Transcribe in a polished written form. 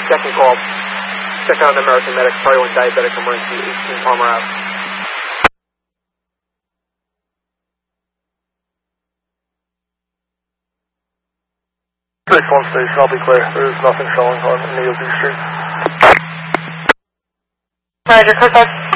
second call. Check out an American Medics, Priority 1 Diabetic Emergency, 18 Palmer Ave. Phone station, I'll be clear. There is nothing showing on Neil B Street. Roger, Cook